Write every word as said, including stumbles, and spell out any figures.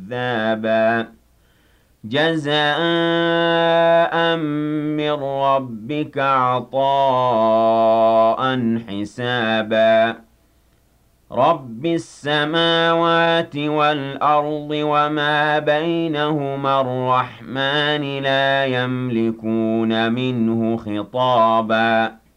كذابا جزاء من ربك عطاء حسابا رب السماوات والأرض وما بينهما الرحمن لا يملكون منه خطابا